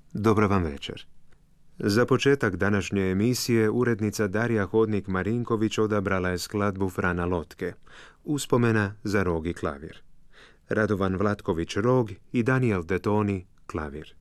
Dobro vam večer. Za početak današnje emisije urednica Darija Hodnik-Marinković odabrala je skladbu Frana Lotke, Uspomena za rog i klavir. Radovan Vlatković rog i Daniel Detoni klavir.